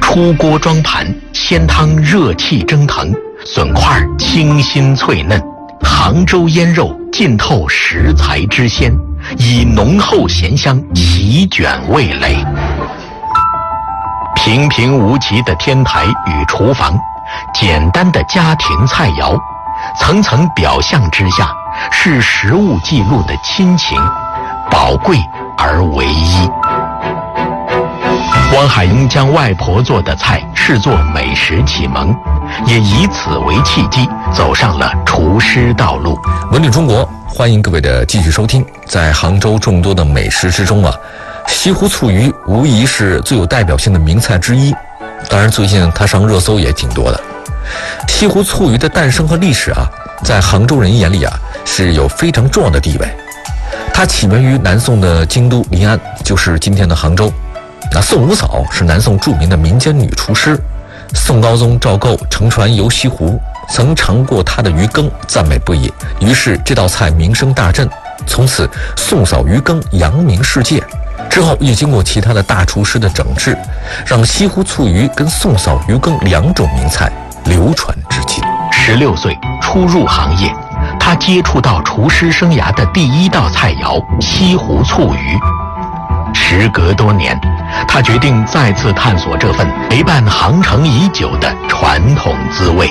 出锅装盘，鲜汤热气蒸腾，笋块清新脆嫩，杭州腌肉浸透食材之鲜，以浓厚咸香席卷味蕾。平平无奇的天台与厨房，简单的家庭菜肴，层层表象之下，是食物记录的亲情，宝贵而唯一。汪海英将外婆做的菜视作美食启蒙，也以此为契机走上了厨师道路。 文旅中国，欢迎各位的继续收听。在杭州众多的美食之中啊，西湖醋鱼无疑是最有代表性的名菜之一。当然，最近它上热搜也挺多的。西湖醋鱼的诞生和历史啊，在杭州人眼里啊是有非常重要的地位。它起源于南宋的京都临安，就是今天的杭州。那宋五嫂是南宋著名的民间女厨师，宋高宗赵构乘船游西湖，曾尝过她的鱼羹，赞美不已，于是这道菜名声大振，从此宋嫂鱼羹扬名世界。之后又经过其他的大厨师的整治，让西湖醋鱼跟宋嫂鱼羹两种名菜流传至今。 16岁初入行业，他接触到厨师生涯的第一道菜肴西湖醋鱼。时隔多年，他决定再次探索这份陪伴航程已久的传统滋味。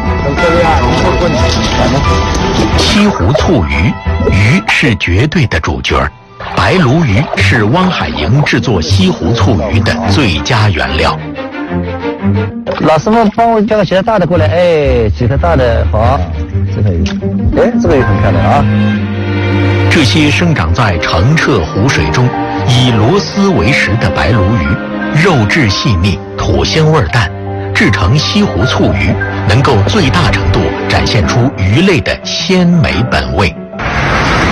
西湖醋鱼，鱼是绝对的主角，白鲈鱼是汪海英制作西湖醋鱼的最佳原料。 老师傅帮我叫个其他大的过来，哎，几个大的，好，这个鱼，哎，这个鱼很漂亮啊。 这些生长在澄澈湖水中，以螺丝为食的白鲈鱼，肉质细腻，土腥味淡，制成西湖醋鱼，能够最大程度展现出鱼类的鲜美本味。